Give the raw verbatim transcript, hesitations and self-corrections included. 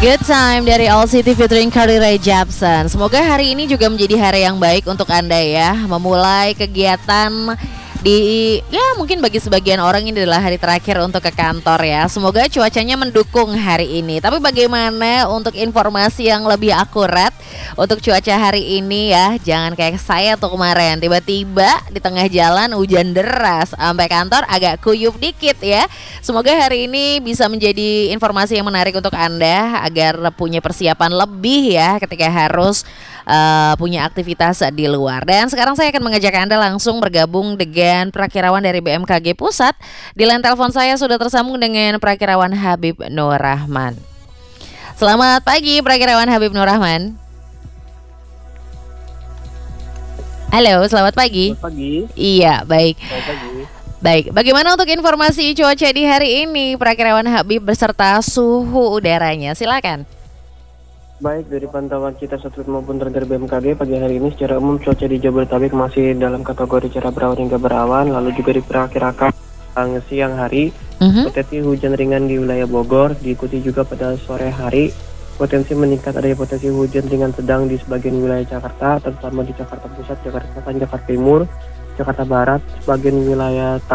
Good Time dari All City featuring Carly Rae Jepsen. Semoga hari ini juga menjadi hari yang baik untuk Anda ya. Memulai kegiatan di, ya mungkin bagi sebagian orang ini adalah hari terakhir untuk ke kantor ya. Semoga cuacanya mendukung hari ini. Tapi bagaimana untuk informasi yang lebih akurat untuk cuaca hari ini ya? Jangan kayak saya tuh kemarin, tiba-tiba di tengah jalan hujan deras, sampai kantor agak kuyup dikit ya. Semoga hari ini bisa menjadi informasi yang menarik untuk Anda agar punya persiapan lebih ya ketika harus uh, punya aktivitas di luar. Dan sekarang saya akan mengajak Anda langsung bergabung dengan Prakirawan dari B M K G Pusat. Di line telepon saya sudah tersambung dengan Prakirawan Habib Nur Rahman. Selamat pagi Prakirawan Habib Nur Rahman. Halo, selamat pagi. Selamat pagi. Iya, baik. Selamat pagi. Baik, bagaimana untuk informasi cuaca di hari ini Prakirawan Habib beserta suhu udaranya? Silakan. Baik, dari pantauan kita satelit maupun radar B M K G pagi hari ini secara umum cuaca di Jabodetabek masih dalam kategori cerah berawan hingga berawan, lalu juga diperkirakan siang hari Uh-huh. potensi hujan ringan di wilayah Bogor, diikuti juga pada sore hari potensi meningkat adanya potensi hujan ringan sedang di sebagian wilayah Jakarta, terutama di Jakarta Pusat, Jakarta Selatan, Jakarta Timur, Jakarta Barat, sebagian wilayah